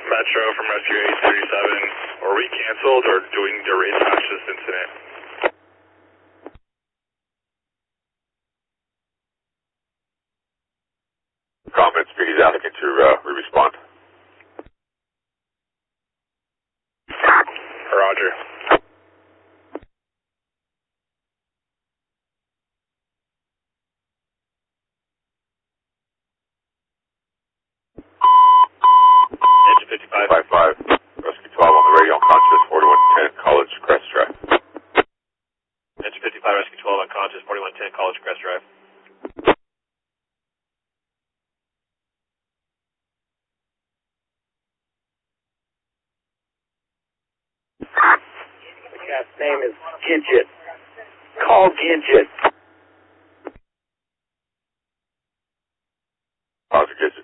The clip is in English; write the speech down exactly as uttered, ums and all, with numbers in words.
Metro from Rescue eight thirty-seven. Are we canceled or doing the reattach this incident? Comments, he's asking to uh, re-respond. Roger. Engine fifty-five. five five, Rescue twelve on the radio, unconscious, forty-one ten, College Crest Drive. Engine fifty-five, Rescue twelve, unconscious, forty-one ten, College Crest Drive. The cat's name is Gidget. Call Gidget. Positive,